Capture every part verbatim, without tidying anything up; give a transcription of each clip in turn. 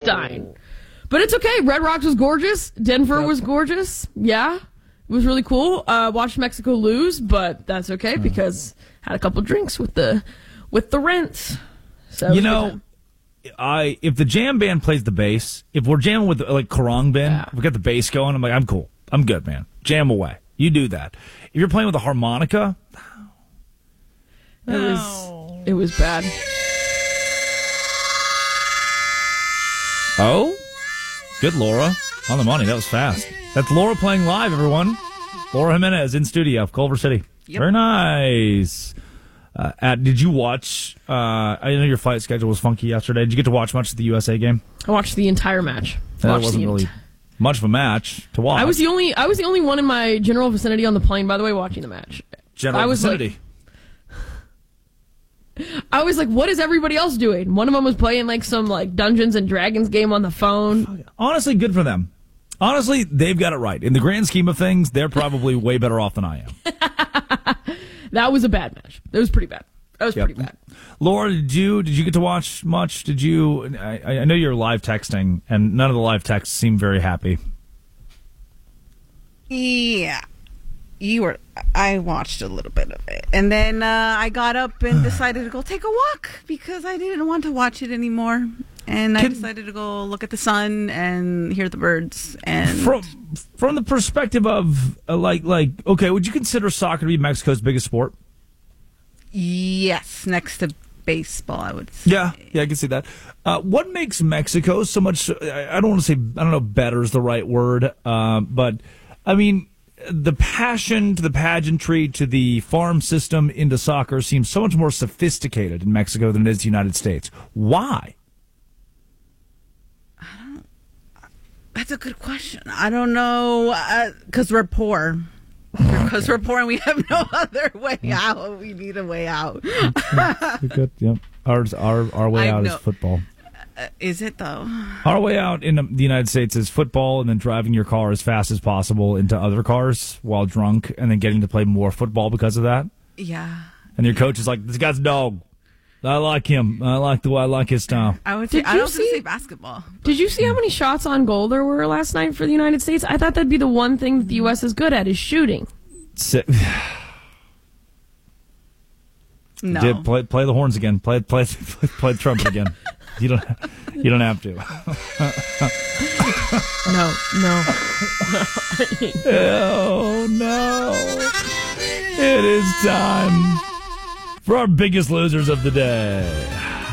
Liechtenstein. But it's okay. Red Rocks was gorgeous. Denver was gorgeous. Yeah. It was really cool. Uh, watched Mexico lose, but that's okay because had a couple drinks with the with the rent. So you know, I if the jam band plays the bass, if we're jamming with like Karang band, yeah. we got the bass going. I'm like, I'm cool. I'm good, man. Jam away. You do that. If you're playing with a harmonica, it was it was bad. Oh, good, Laura on the money. That was fast. That's Laura playing live, everyone. Laura Jimenez in studio, Culver City. Yep. Very nice. Uh, at, did you watch? Uh, I know your flight schedule was funky yesterday. Did you get to watch much of the U S A game? I watched the entire match. That wasn't really ent- much of a match to watch. I was the only. I was the only one in my general vicinity on the plane. By the way, watching the match. General I was vicinity. Like, I was like, "What is everybody else doing?" One of them was playing like some like Dungeons and Dragons game on the phone. Honestly, good for them. Honestly, they've got it right. In the grand scheme of things, they're probably way better off than I am. That was a bad match. It was pretty bad. That was yep. pretty bad. Laura, did you did you get to watch much? Did you? I, I know you're live texting, and none of the live texts seem very happy. Yeah, you were. I watched a little bit of it, and then uh, I got up and decided to go take a walk because I didn't want to watch it anymore. And I Can, decided to go look at the sun and hear the birds. And from from the perspective of uh, like like okay, would you consider soccer to be Mexico's biggest sport? Yes, next to baseball, I would say. Yeah, yeah, I can see that. Uh, what makes Mexico so much? I don't want to say I don't know. Better is the right word, uh, but I mean the passion to the pageantry to the farm system into soccer seems so much more sophisticated in Mexico than it is the United States. Why? That's a good question. I don't know, because uh, we're poor. Because we're poor and we have no other way out. We need a way out. Good. Yep. Ours, our our way I out know. is football. Uh, is it though? Our way out in the United States is football, and then driving your car as fast as possible into other cars while drunk, and then getting to play more football because of that. Yeah. And your coach is like, "This guy's a dog. I like him. I like the way I like his style." I would say, did I you don't see, say basketball. But. Did you see how many shots on goal there were last night for the United States? I thought that'd be the one thing that the U S is good at is shooting. No. Did play play the horns again. Play play play, play the trumpet again. You don't you don't have to. No, no. Oh no! It is time for our biggest losers of the day.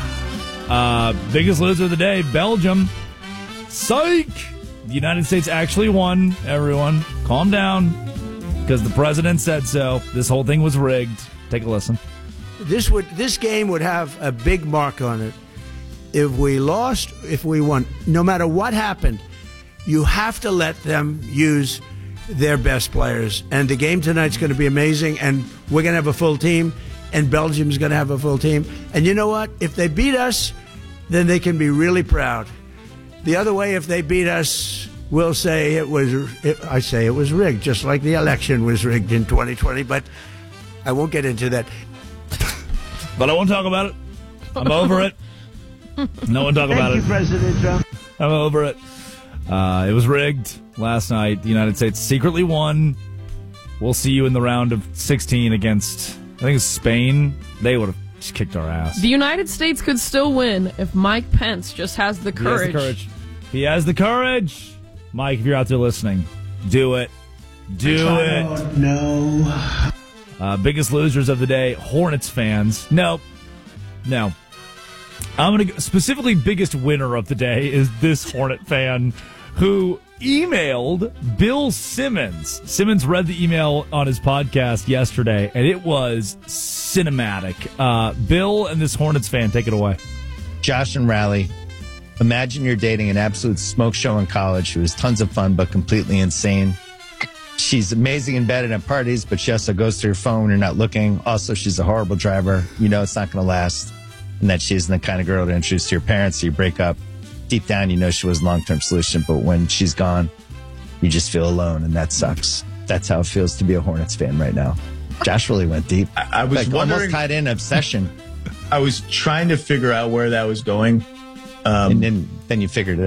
Uh, biggest loser of the day, Belgium. Psych! The United States actually won, everyone. Calm down, because the president said so. This whole thing was rigged. Take a listen. This would this game would have a big mark on it. If we lost, if we won, no matter what happened, you have to let them use their best players. And the game tonight's going to be amazing, and we're going to have a full team. And Belgium's going to have a full team. And you know what? If they beat us, then they can be really proud. The other way, if they beat us, we'll say it was, it, I say it was rigged, just like the election was rigged in twenty twenty. But I won't get into that. But I won't talk about it. I'm over it. No one talk about Thank it. you, President Trump. I'm over it. Uh, it was rigged last night. The United States secretly won. We'll see you in the round of sixteen against, I think it's Spain. They would have just kicked our ass. The United States could still win if Mike Pence just has the courage. He has the courage. He has the courage. Mike, if you're out there listening, do it. Do it. No. Uh, biggest losers of the day, Hornets fans. No. No. I'm going to specifically biggest winner of the day is this Hornet fan who emailed Bill Simmons. Simmons read the email on his podcast yesterday, and it was cinematic. Uh, Bill and this Hornets fan, take it away. Josh and Riley, imagine you're dating an absolute smoke show in college who is tons of fun but completely insane. She's amazing in bed and at parties, but she also goes to your phone when you're not looking. Also, she's a horrible driver. You know it's not going to last. And that she isn't the kind of girl to introduce to your parents, so you break up. Deep down, you know she was a long-term solution, but when she's gone, you just feel alone, and that sucks. That's how it feels to be a Hornets fan right now. Josh really went deep. I, I was like, wondering, almost tied in obsession. I was trying to figure out where that was going. Um, and then, then you figured it out.